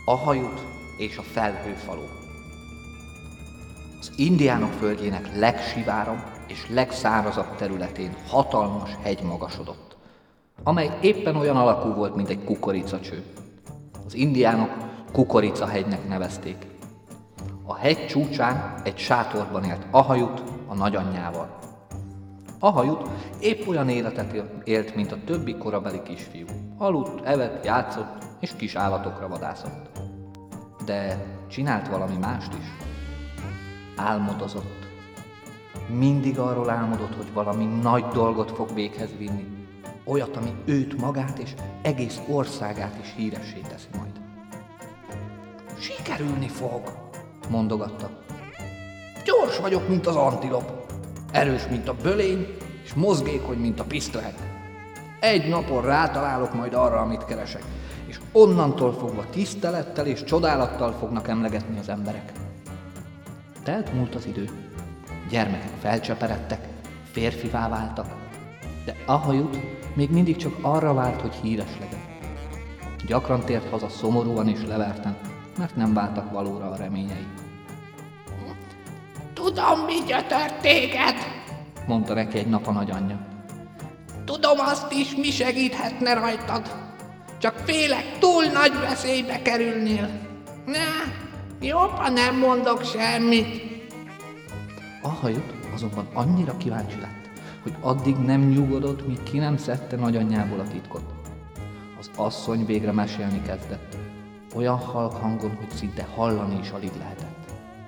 Ahajut és a felhőfaló. Az indiánok földjének legsivárabb és legszárazabb területén hatalmas hegy magasodott, amely éppen olyan alakú volt, mint egy kukoricacső. Az indiánok Kukoricahegynek nevezték. A hegy csúcsán egy sátorban élt Ahajut a nagyanyjával. Ahajut épp olyan életet élt, mint a többi korabeli kisfiú. Aludt, evett, játszott és kis állatokra vadászott. De csinált valami mást is. Álmodozott. Mindig arról álmodott, hogy valami nagy dolgot fog véghez vinni. Olyat, ami őt, magát és egész országát is híressé teszi majd. Sikerülni fog, mondogatta. Gyors vagyok, mint az antilop. Erős, mint a bölény, és mozgékony, mint a pisztoly. Egy napon rátalálok majd arra, amit keresek, és onnantól fogva tisztelettel és csodálattal fognak emlegetni az emberek. Telt múlt az idő. Gyermekek felcseperedtek, férfivá váltak, de Ahajut még mindig csak arra várt, hogy híres legyen. Gyakran tért haza szomorúan és leverten, mert nem váltak valóra a reményei. Tudom, mi gyötört téged, mondta neki egy nap a nagyanyja. Tudom azt is, mi segíthetne rajtad. Csak félek, túl nagy veszélybe kerülnél. Ne, jobb, ha nem mondok semmit. Ahajut azonban annyira kíváncsi lett, hogy addig nem nyugodott, míg ki nem szedte nagyanyjából a titkot. Az asszony végre mesélni kezdett, olyan halk hangon, hogy szinte hallani is alig lehetett.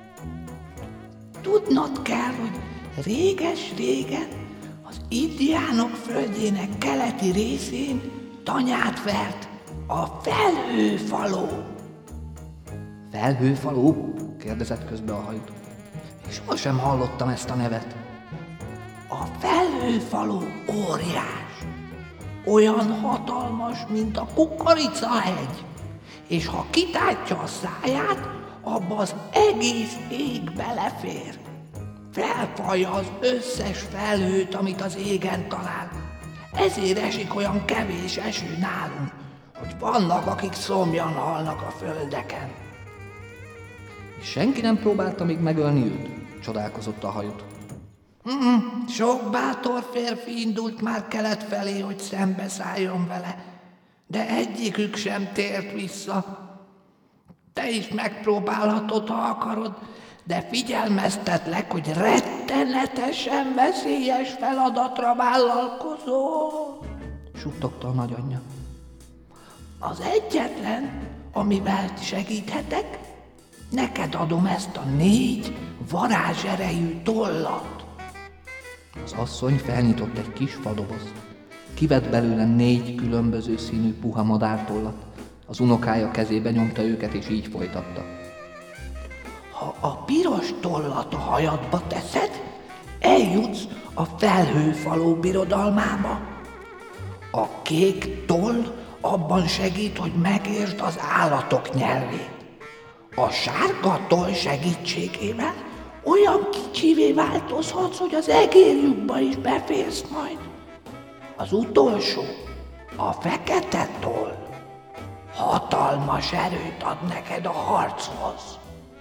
Tudnod kell, hogy réges-régen az indiánok földjének keleti részén tanyát vert a felhőfaló. Felhőfaló? Kérdezett közbe Ahajut. És sosem hallottam ezt a nevet. A felhőfaló óriás, olyan hatalmas, mint a Kukoricahegy, és ha kitátja a száját, abba az egész ég belefér. Felfalja az összes felhőt, amit az égen talál. Ezért esik olyan kevés eső nálunk, hogy vannak, akik szomjan halnak a földeken. És senki nem próbálta még megölni őt? Csodálkozott Ahajut. Sok bátor férfi indult már kelet felé, hogy szembeszálljon vele, de egyikük sem tért vissza. Te is megpróbálhatod, ha akarod, de figyelmeztetlek, hogy rettenetesen veszélyes feladatra vállalkozol. Suttogta a nagyanyja. Az egyetlen, amivel segíthetek, neked adom ezt a 4 varázserejű tollat. Az asszony felnyitott egy kis fadobozt. Kivett belőle 4 különböző színű puha madártollat. Az unokája kezébe nyomta őket, és így folytatta. Ha a piros tollat a hajadba teszed, eljutsz a felhőfaló birodalmába. A kék toll abban segít, hogy megértsd az állatok nyelvét. A sárga toll segítségével olyan kicsivé változhatsz, hogy az egérjukba is beférsz majd. Az utolsó, a fekete toll, hatalmas erőt ad neked a harchoz.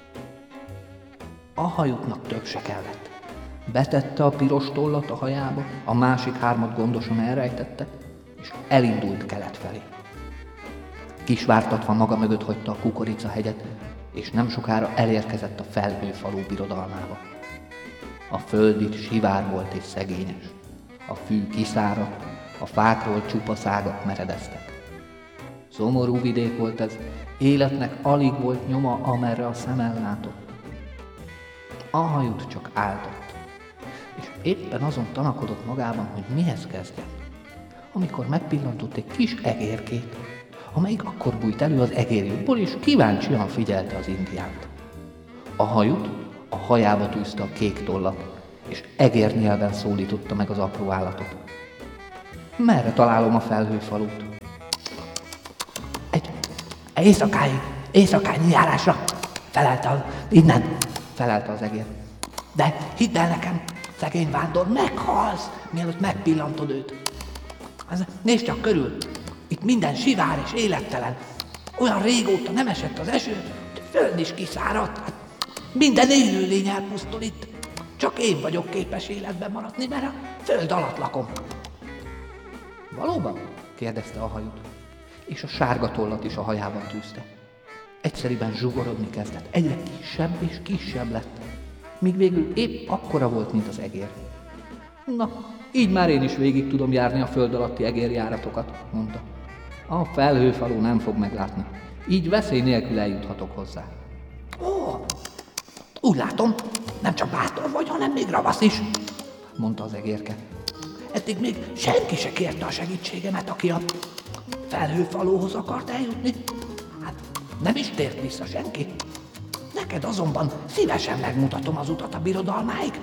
Ahajutnak több se kellett. Betette a piros tollat a hajába, a másik 3 gondosan elrejtette, és elindult kelet felé. Kisvártatva maga mögött hagyta a Kukoricahegyet, és nem sokára elérkezett a felhőfaló birodalmába. A föld itt sivár volt és szegényes. A fű kiszáradt, a fákról csupa szágak meredeztek. Szomorú vidék volt ez, életnek alig volt nyoma, amerre a szem ellátott. Ahajut csak áldott, és éppen azon tanakodott magában, hogy mihez kezdjen, amikor megpillantott egy kis egérkét, amelyik akkor bújt elő az egérjukból, és kíváncsian figyelte az indiánt. Ahajut a hajába tűzte a kék tollat, és egérnyelven szólította meg az apró állatot. Merre találom a felhőfalút? Egy éjszakányi járásra, felelte az egér. De hidd el nekem, szegény vándor, meghalsz, mielőtt megpillantod őt. Nézd csak körül, itt minden sivár és élettelen. Olyan régóta nem esett az eső, hogy a föld is kiszáradt. Hát minden élőlény elpusztul itt. Csak én vagyok képes életben maradni, mert a föld alatt lakom. Valóban? Kérdezte a hajút, és a sárga tollat is a hajában tűzte. Egyszerűen zsugorodni kezdett, egyre kisebb és kisebb lett, míg végül épp akkora volt, mint az egér. Na, így már én is végig tudom járni a föld alatti egérjáratokat, mondta. A felhőfalú nem fog meglátni, így veszély nélkül eljuthatok hozzá. Ó, úgy látom, nem csak bátor vagy, hanem még ravasz is, mondta az egérke. Eddig még senki se kérte a segítségemet, aki a felhőfalóhoz akart eljutni. Hát nem is tért vissza senki. Neked azonban szívesen megmutatom az utat a birodalmáig.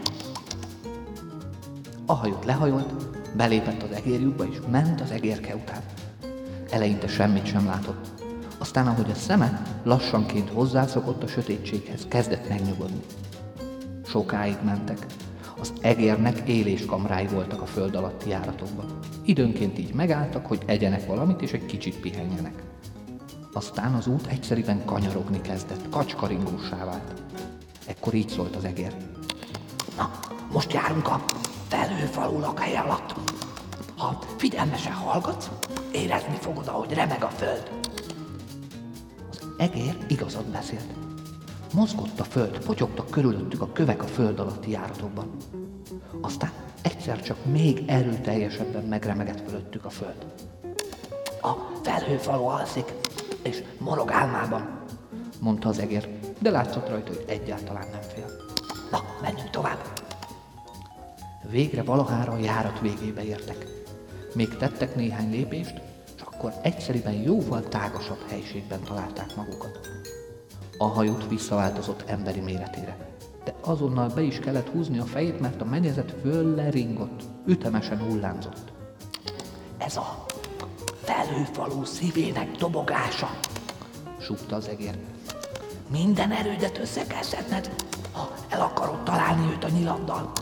A hajút lehajolt, belépett az egérlyukba és ment az egérke után. Eleinte semmit sem látott. Aztán, ahogy a szeme lassanként hozzászokott a sötétséghez, kezdett megnyugodni. Sokáig mentek. Az egérnek éléskamrái voltak a föld alatti járatokban. Időnként így megálltak, hogy egyenek valamit és egy kicsit pihenjenek. Aztán az út egyszerűen kanyarogni kezdett, kacskaringósá vált. Ekkor így szólt az egér. Na, most járunk a felhőfalú lakhelye alatt. Ha figyelmesen hallgatsz, érezni fogod, ahogy remeg a föld. Az egér igazat beszélt. Mozgott a föld, potyogtak körülöttük a kövek a föld alatti járatokban. Aztán egyszer csak még erőteljesebben megremegett fölöttük a föld. A felhőfalú alszik, és morog álmában, mondta az egér, de látszott rajta, hogy egyáltalán nem fél. Na, menjünk tovább. Végre valahára a járat végébe értek. Még tettek néhány lépést, és akkor egyszerűen jóval tágasabb helységben találták magukat. A hajút visszaváltozott emberi méretére, de azonnal be is kellett húzni a fejét, mert a mennyezet fölle ringott, ütemesen hullámzott. Ez a felhőfalú szívének dobogása, súgta az egér. Minden erődet össze kell szedned, ha el akarod találni őt a nyiladdal.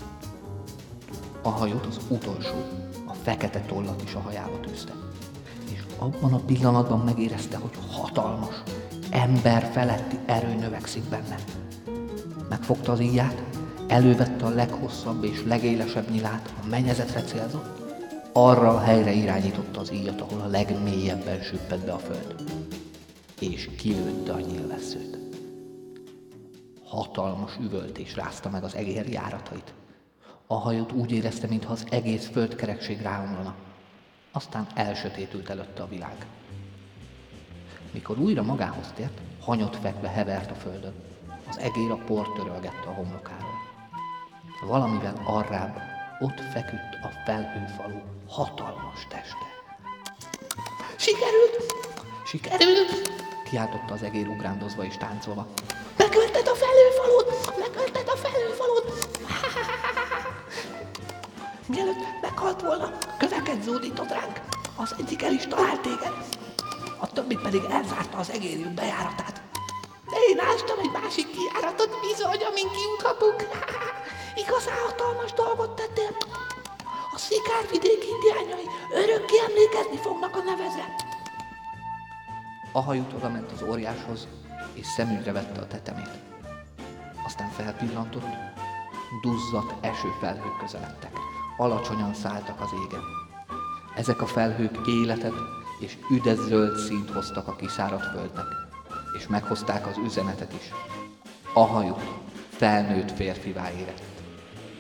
A hajót az utolsó, a fekete tollat is a hajába tűzte. És abban a pillanatban megérezte, hogy hatalmas, ember feletti erő növekszik benne. Megfogta az íját, elővette a leghosszabb és legélesebb nyilát, a mennyezetre célzott, arra a helyre irányította az íjat, ahol a legmélyebben süppett be a föld. És kilőtte a nyílvesszőt. Hatalmas üvöltés rázta meg az egér járatait. A hajót úgy érezte, mintha az egész földkerekség ráomlana. Aztán elsötétült előtte a világ. Mikor újra magához tért, hanyat fekve hevert a földön. Az egér a port törölgette a homlokáról. Valamivel arrább ott feküdt a felhőfalú hatalmas teste. Sikerült! Sikerült! Kiáltotta az egér ugrándozva és táncolva. Megölted a felhőfalut! Megölted a felhőfalut! Mielőtt meghalt volna, köveket zúdított ránk. Az egyik el is talált téged. A többi pedig elzárta az egérjük bejáratát. De én ástam egy másik kijáratot bizony, amin kijuthatunk. Igazán hatalmas dolgot tettél. A szikárvidék indiánjai örökké emlékezni fognak a nevezre. A hajút odament az óriáshoz, és szemügyre vette a tetemét. Aztán felpillantott, duzzadt esőfelhők közeledtek. Alacsonyan szálltak az égen. Ezek a felhők életet és üdes zöld színt hoztak a kiszáradt földnek, és meghozták az üzenetet is. A hajút felnőtt férfivá érett.